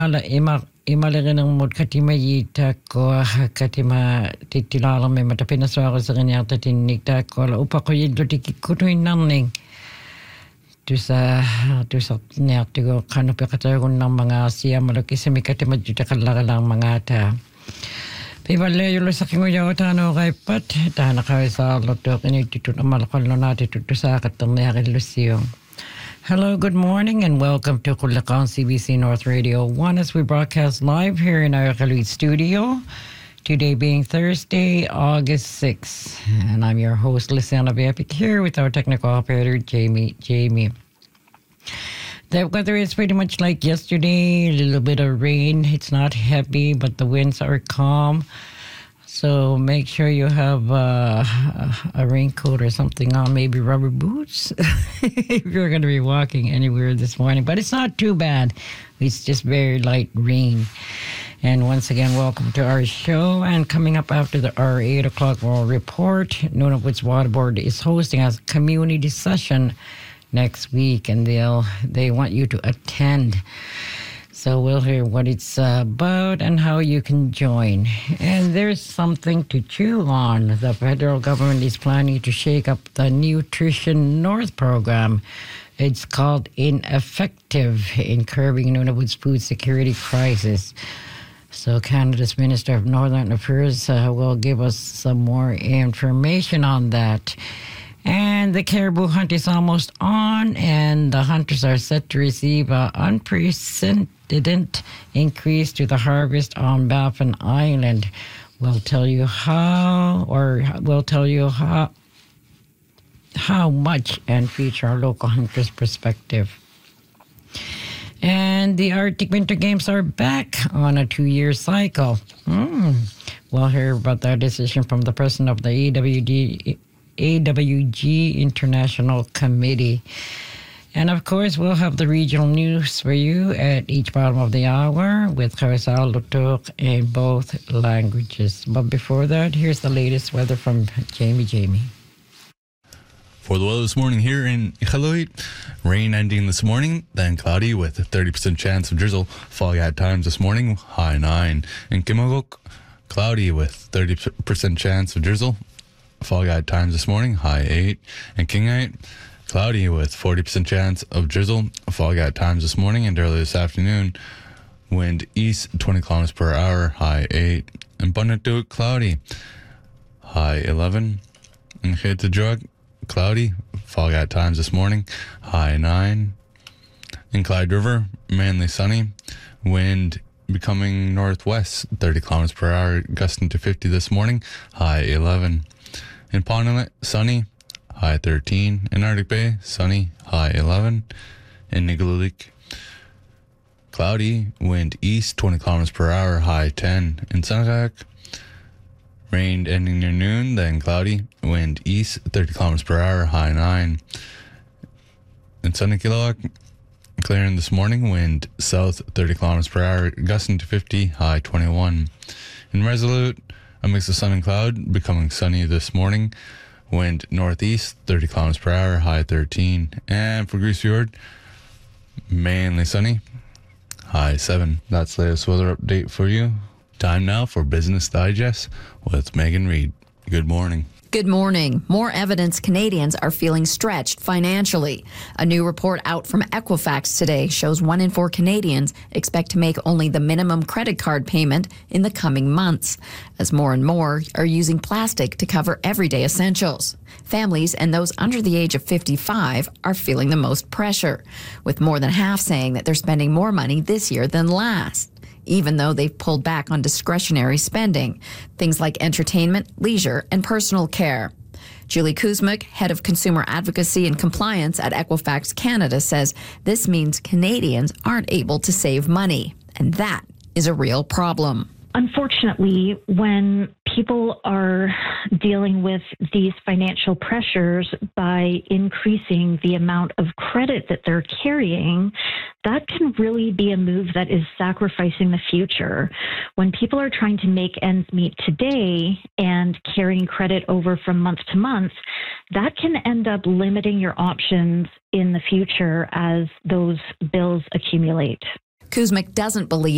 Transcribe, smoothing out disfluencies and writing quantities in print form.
ala imalagin ng mod katimayita ko katima titilala may matapinaso ako sa kanya tatinigta ko ala upa ko yun doti kutuin namning tu sa niya tigo kanopi katayon ng mga siya malaki sa may katimadjuta kalakalang mga ta Pibale yulo sa kinguya o tano kay pat tana kay sa loto kinitutun amalakal no natin tuto sa katang mayakil lusiyong. Hello, good morning, and welcome to Kulakang CBC North Radio 1 as we broadcast live here in our Kaluit studio. Today being Thursday, August 6th. And I'm your host, Luciana Bepic, here with our technical operator, Jamie. The weather is pretty much like yesterday, a little bit of rain. It's not heavy, but the winds are calm. So make sure you have a raincoat or something on, maybe rubber boots, if you're going to be walking anywhere this morning. But it's not too bad. It's just very light rain. And once again, welcome to our show. And coming up after our 8 o'clock World Report, Nunavut's Water Board is hosting a community session next week, and they want you to attend. So we'll hear what it's about and how you can join. And there's something to chew on. The federal government is planning to shake up the Nutrition North program. It's called Ineffective in Curbing Nunavut's food security crisis. So Canada's Minister of Northern Affairs will give us some more information on that. And the caribou hunt is almost on, and the hunters are set to receive an unprecedented increase to the harvest on Baffin Island. We'll tell you how much, and feature our local hunters' perspective. And the Arctic Winter Games are back on a 2-year cycle. We'll hear about that decision from the president of the AWG International Committee. And of course, we'll have the regional news for you at each bottom of the hour with Karisal Lutuk in both languages. But before that, here's the latest weather from Jamie. For the weather this morning here in Iqaluit, rain ending this morning, then cloudy with a 30% chance of drizzle. Fog at times this morning, high 9. In Kimagok, cloudy with 30% chance of drizzle. Fog at times this morning, high 8. In Kingite, cloudy with 40% chance of drizzle. Fog at times this morning and early this afternoon. Wind east 20 kilometers per hour, high 8. In Bunatuit, cloudy, high 11. In Khitadrug, cloudy. Fog at times this morning, high 9. In Clyde River, mainly sunny. Wind becoming northwest 30 kilometers per hour, gusting to 50 this morning, high 11. In Pond Inlet, sunny, high 13. In Arctic Bay, sunny, high 11. In Nigulik, cloudy, wind east 20 kilometers per hour, high 10. In Senecac, rain ending near noon, then cloudy, wind east 30 kilometers per hour, high 9. In Sunnykiloak, clearing this morning, wind south 30 kilometers per hour, gusting to 50, high 21. In Resolute, a mix of sun and cloud, becoming sunny this morning. Wind northeast, 30 kilometers per hour, high 13. And for Grise Fiord, mainly sunny, high 7. That's the latest weather update for you. Time now for Business Digest with Megan Reid. Good morning. Good morning. More evidence Canadians are feeling stretched financially. A new report out from Equifax today shows 1 in 4 Canadians expect to make only the minimum credit card payment in the coming months, as more and more are using plastic to cover everyday essentials. Families and those under the age of 55 are feeling the most pressure, with more than half saying that they're spending more money this year than last, even though they've pulled back on discretionary spending, things like entertainment, leisure, and personal care. Julie Kuzmic, head of consumer advocacy and compliance at Equifax Canada, says this means Canadians aren't able to save money, and that is a real problem. Unfortunately, when people are dealing with these financial pressures by increasing the amount of credit that they're carrying, that can really be a move that is sacrificing the future. When people are trying to make ends meet today and carrying credit over from month to month, that can end up limiting your options in the future as those bills accumulate. Kuzmic doesn't believe